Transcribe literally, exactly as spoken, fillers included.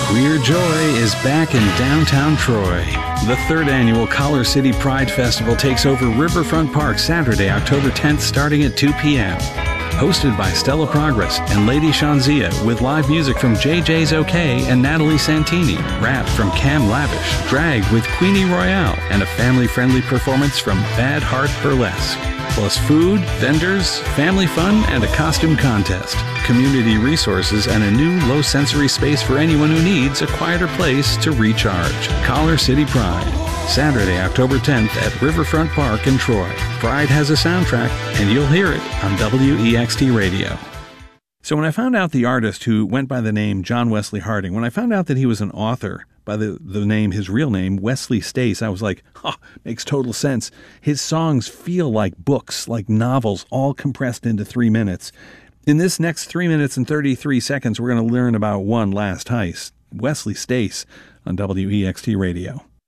Weird Joy is back in downtown Troy. The third annual Collar City Pride Festival takes over Riverfront Park Saturday, October tenth, starting at two p.m. Hosted by Stella Progress and Lady Shanzia, with live music from J J's OK and Natalie Santini, rap from Cam Lavish, drag with Queenie Royale, and a family-friendly performance from Bad Heart Burlesque. Plus food, vendors, family fun, and a costume contest. Community resources and a new low-sensory space for anyone who needs a quieter place to recharge. Collar City Pride, Saturday, October tenth at Riverfront Park in Troy. Pride has a soundtrack, and you'll hear it on W E X T Radio. So when I found out the artist who went by the name John Wesley Harding, when I found out that he was an author by the, the name, his real name, Wesley Stace, I was like, oh, makes total sense. His songs feel like books, like novels, all compressed into three minutes. In this next three minutes and thirty-three seconds, we're going to learn about one last heist. Wesley Stace on W E X T Radio.